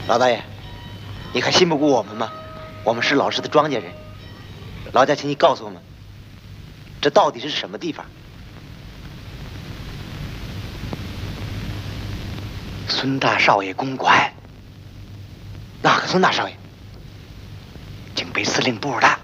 老大爷，你还信不过我们吗？我们是老实的庄稼人。劳驾，请你告诉我们，这到底是什么地方？孙大少爷公馆。哪个孙大少爷？警备司令部的。